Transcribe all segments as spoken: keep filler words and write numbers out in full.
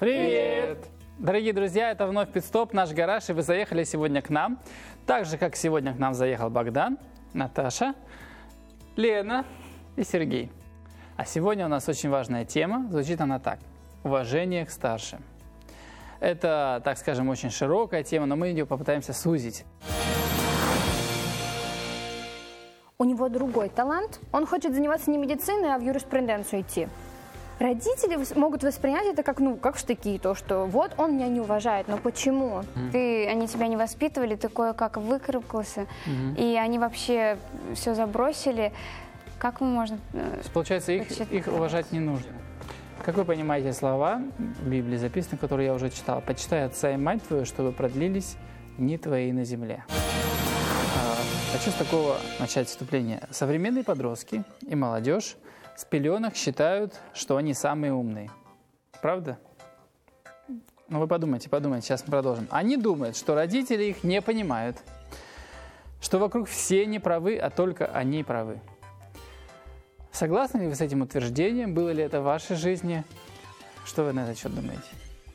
Привет! Дорогие друзья, это вновь Пит-стоп, наш гараж, и вы заехали сегодня к нам. Так же, как сегодня к нам заехал Богдан, Наташа, Лена и Сергей. А сегодня у нас очень важная тема, звучит она так: уважение к старшим. Это, так скажем, очень широкая тема, но мы ее попытаемся сузить. У него другой талант, он хочет заниматься не медициной, а в юриспруденцию идти. Родители могут воспринять это как, ну, как штыки, то, что вот он меня не уважает, но почему? Ты, они тебя не воспитывали, ты кое-как выкарабкался, Mm-hmm. и они вообще все забросили. Как можно... Получается, их, их уважать не нужно. Как вы понимаете слова в Библии записаны, которые я уже читал? «Почитай отца и мать твою, чтобы продлились дни твои на земле». А, хочу с такого начать вступление. Современные подростки и молодежь с пеленок считают, что они самые умные. Правда? Ну вы подумайте, подумайте, сейчас мы продолжим. Они думают, что родители их не понимают, что вокруг все не правы, а только они правы. Согласны ли вы с этим утверждением? Было ли это в вашей жизни? Что вы на этот счет думаете?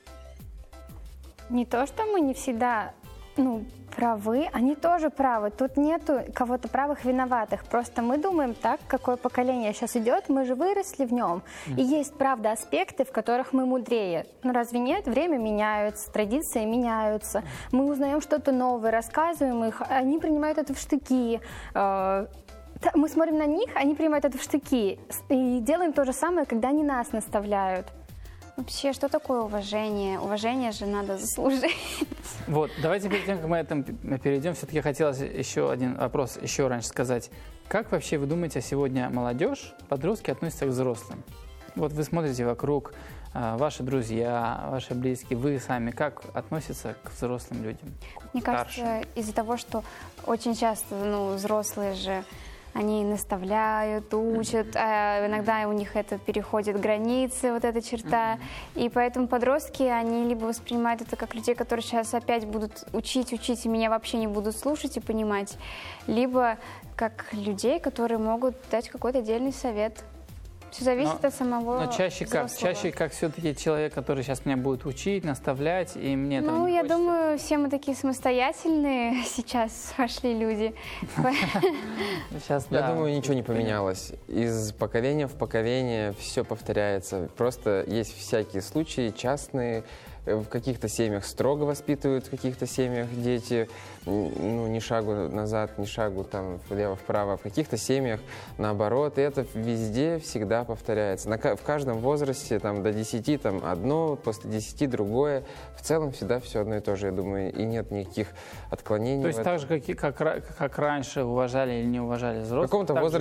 Не то, что мы не всегда, ну, правы, они тоже правы. Тут нету кого-то правых, виноватых. Просто мы думаем так, какое поколение сейчас идет, мы же выросли в нем. Mm. И есть, правда, аспекты, в которых мы мудрее. Ну, разве нет? Время меняется, традиции меняются. Мы узнаем что-то новое, рассказываем их, они принимают это в штыки. Мы смотрим на них, они принимают это в штыки. И делаем то же самое, когда они нас наставляют. Вообще, что такое уважение? Уважение же надо заслужить. Вот, давайте перед тем, как мы этом перейдем, все-таки хотелось еще один вопрос еще раньше сказать. Как вообще вы думаете, сегодня молодежь, подростки относятся к взрослым? Вот вы смотрите вокруг, ваши друзья, ваши близкие, вы сами, как относятся к взрослым людям? Мне кажется, из-за того, что очень часто, ну, взрослые же, они наставляют, учат, а иногда у них это переходит границы, вот эта черта. Mm-hmm. И поэтому подростки, они либо воспринимают это как людей, которые сейчас опять будут учить, учить, и меня вообще не будут слушать и понимать, либо как людей, которые могут дать какой-то отдельный совет. Все зависит но, от самого Но чаще как? взрослого. Чаще как все-таки человек, который сейчас меня будет учить, наставлять, и мне Ну, этого не я хочется. думаю, все мы такие самостоятельные сейчас пошли люди. Сейчас, Я да. думаю, ничего не поменялось. Из поколения в поколение все повторяется. Просто есть всякие случаи частные. В каких-то семьях строго воспитывают, в каких-то семьях дети, ну, ни шагу назад, ни шагу там влево-вправо. В каких-то семьях наоборот. И это везде всегда повторяется. На, в каждом возрасте там, до десяти там, одно, после десяти другое. В целом всегда все одно и то же, я думаю. И нет никаких отклонений. То есть так же, как, как, как раньше уважали или не уважали взрослых? В каком-то возрасте